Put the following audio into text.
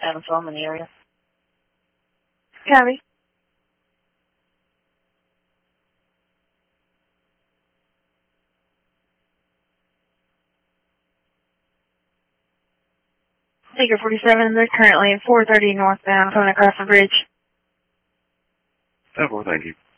Adams, I'm in the area. Copy. Figure 47, they're currently at 430 northbound coming across the bridge. 10-4, thank you.